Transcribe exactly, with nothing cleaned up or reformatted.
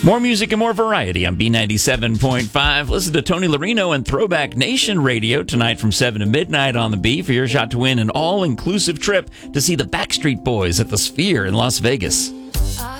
More music and more variety on B ninety-seven point five. Listen to Tony Larino and Throwback Nation Radio tonight from seven to midnight on the B for your shot to win an all-inclusive trip to see the Backstreet Boys at the Sphere in Las Vegas.